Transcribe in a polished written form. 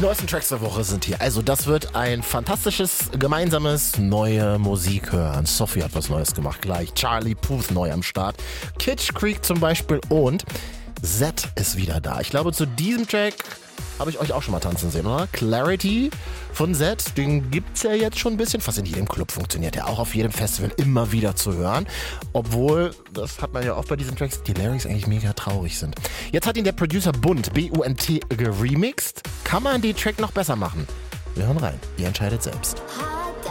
neuesten Tracks der Woche sind hier. Also das wird ein fantastisches, gemeinsames neue Musik hören. Sophie hat was Neues gemacht gleich. Charlie Puth neu am Start. Kitsch Creek zum Beispiel und Z ist wieder da. Ich glaube, zu diesem Track habe ich euch auch schon mal tanzen sehen, oder? Clarity von Z, den gibt's ja jetzt schon ein bisschen. Fast in jedem Club funktioniert er, auch auf jedem Festival immer wieder zu hören. Obwohl, das hat man ja oft bei diesen Tracks, die Lyrics eigentlich mega traurig sind. Jetzt hat ihn der Producer Bunt, B-U-N-T, geremixed. Kann man den Track noch besser machen? Wir hören rein, ihr entscheidet selbst.